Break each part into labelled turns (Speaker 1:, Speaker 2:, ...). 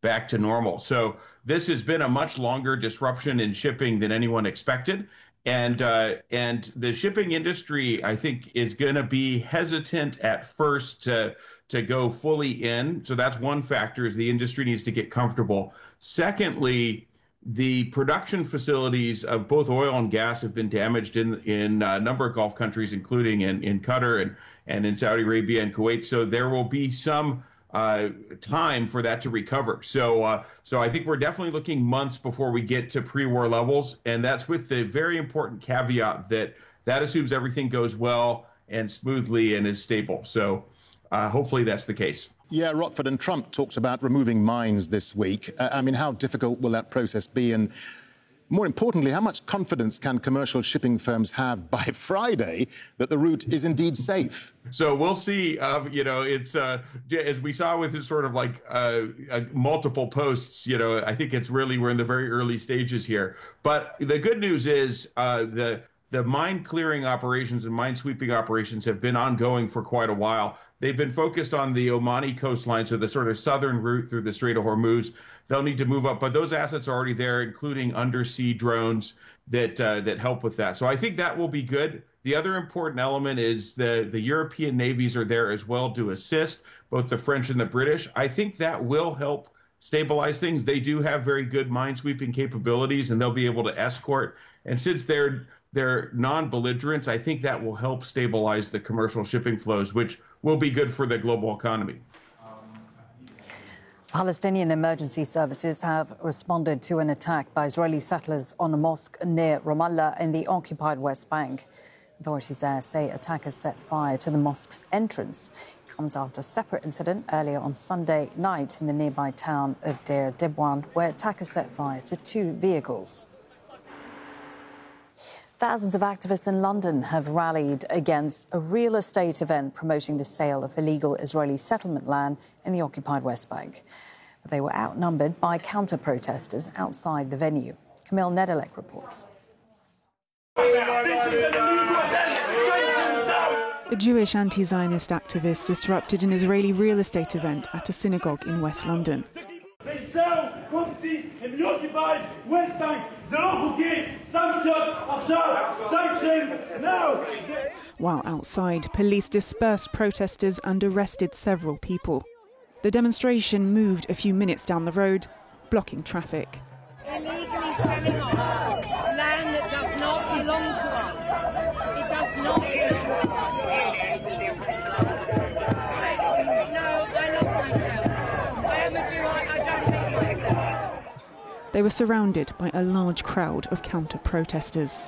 Speaker 1: back to normal. So this has been a much longer disruption in shipping than anyone expected. And the shipping industry, I think, is going to be hesitant at first to go fully in. So that's one factor, is the industry needs to get comfortable. Secondly, the production facilities of both oil and gas have been damaged in a number of Gulf countries, including in Qatar and in Saudi Arabia and Kuwait. So there will be some time for that to recover. So I think we're definitely looking months before we get to pre-war levels, and that's with the very important caveat that that assumes everything goes well and smoothly and is stable. So hopefully that's the case.
Speaker 2: Yeah, Rockford, and Trump talks about removing mines this week. I mean, how difficult will that process be? And more importantly, how much confidence can commercial shipping firms have by Friday that the route is indeed safe?
Speaker 1: So we'll see. It's as we saw with this sort of like multiple posts. I think it's really, we're in the very early stages here. But the good news is the mine clearing operations and mine sweeping operations have been ongoing for quite a while. They've been focused on the Omani coastline, so the sort of southern route through the Strait of Hormuz. They'll need to move up, but those assets are already there, including undersea drones that help with that. So I think that will be good. The other important element is the European navies are there as well to assist, both the French and the British. I think that will help stabilize things. They do have very good mine sweeping capabilities, and they'll be able to escort. And since they're non-belligerents, I think that will help stabilize the commercial shipping flows, which will be good for the global economy.
Speaker 3: Palestinian emergency services have responded to an attack by Israeli settlers on a mosque near Ramallah in the occupied West Bank. Authorities there say attackers set fire to the mosque's entrance. It comes after a separate incident earlier on Sunday night in the nearby town of Deir Dibwan, where attackers set fire to 2 vehicles. Thousands of activists in London have rallied against a real estate event promoting the sale of illegal Israeli settlement land in the occupied West Bank. But they were outnumbered by counter-protesters outside the venue. Camille Nedelec reports.
Speaker 4: A Jewish anti-Zionist activist disrupted an Israeli real estate event at a synagogue in West London.
Speaker 5: They sell property in the occupied West Bank. Sanctions now!
Speaker 4: While outside, police dispersed protesters and arrested several people. The demonstration moved a few minutes down the road, blocking traffic.
Speaker 6: Illegally selling off land that does not belong to us. It does not belong to us. No, I love myself. I am a Jew, I don't hate myself.
Speaker 4: They were surrounded by a large crowd of counter-protesters.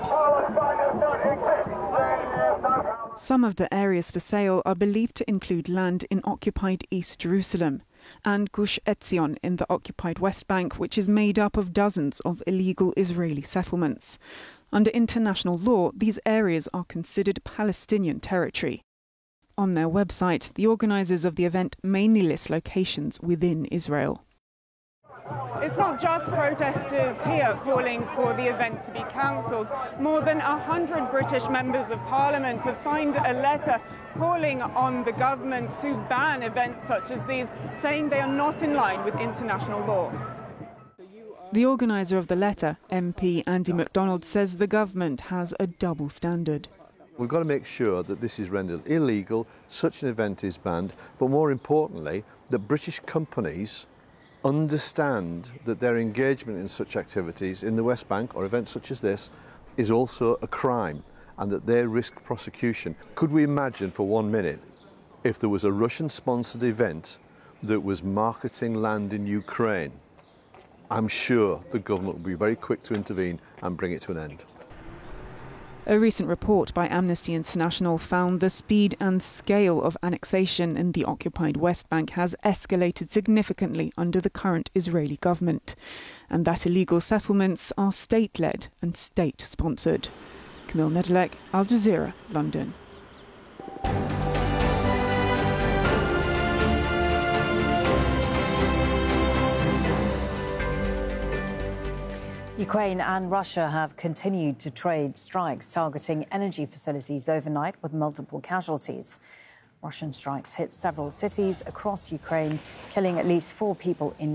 Speaker 4: Some of the areas for sale are believed to include land in occupied East Jerusalem and Gush Etzion in the occupied West Bank, which is made up of dozens of illegal Israeli settlements. Under international law, these areas are considered Palestinian territory. On their website, the organisers of the event mainly list locations within Israel.
Speaker 7: It's not just protesters here calling for the event to be cancelled. More than 100 British members of Parliament have signed a letter calling on the government to ban events such as these, saying they are not in line with international law.
Speaker 4: The organiser of the letter, MP Andy MacDonald, says the government has a double standard.
Speaker 8: We've got to make sure that this is rendered illegal, such an event is banned, but more importantly, that British companies understand that their engagement in such activities in the West Bank or events such as this is also a crime and that they risk prosecution. Could we imagine for 1 minute if there was a Russian-sponsored event that was marketing land in Ukraine? I'm sure the government would be very quick to intervene and bring it to an end.
Speaker 4: A recent report by Amnesty International found the speed and scale of annexation in the occupied West Bank has escalated significantly under the current Israeli government, and that illegal settlements are state-led and state-sponsored. Camille Nedelec, Al Jazeera, London.
Speaker 3: Ukraine and Russia have continued to trade strikes targeting energy facilities overnight with multiple casualties. Russian strikes hit several cities across Ukraine, killing at least 4 people in